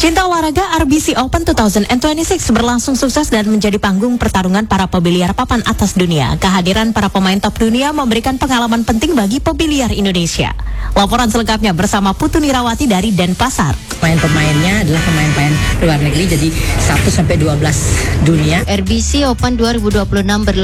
Pecinta olahraga, RBC Open 2026 berlangsung sukses dan menjadi panggung pertarungan para pebiliar papan atas dunia. Kehadiran para pemain top dunia memberikan pengalaman penting bagi pebiliar Indonesia. Laporan selengkapnya bersama Putu Nirawati dari Denpasar. Pemain-pemainnya adalah pemain-pemain luar negeri, jadi 1-12 dunia. RBC Open 2026 berlangsung